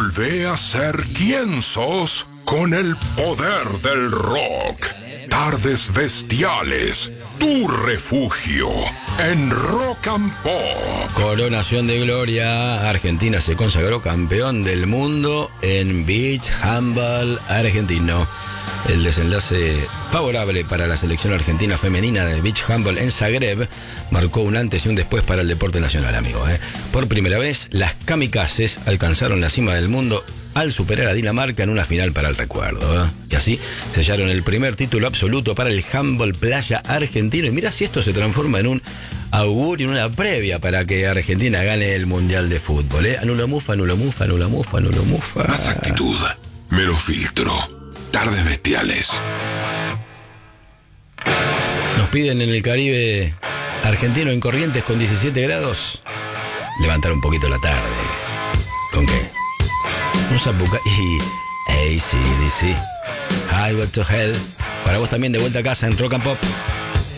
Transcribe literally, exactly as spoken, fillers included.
Volvé a ser quien sos con el poder del rock. Tardes Bestiales, tu refugio en Rock and Pop. Coronación de gloria. Argentina se consagró campeón del mundo en beach handball argentino. El desenlace favorable para la selección argentina femenina de beach handball en Zagreb marcó un antes y un después para el deporte nacional, amigo. ¿eh? Por primera vez, las kamikazes alcanzaron la cima del mundo al superar a Dinamarca en una final para el recuerdo. ¿eh? Y así sellaron el primer título absoluto para el handball playa argentino. Y mira si esto se transforma en un augurio, en una previa para que Argentina gane el Mundial de Fútbol. ¿eh? Anulo mufa, anulo mufa, anulo mufa, anulo mufa. Más actitud, menos filtro. Tardes Bestiales. Nos piden en el Caribe argentino en Corrientes con diecisiete grados levantar un poquito la tarde. ¿Con qué? Un zapuca y A C D C Highway to Hell. Para vos también de vuelta a casa en Rock and Pop.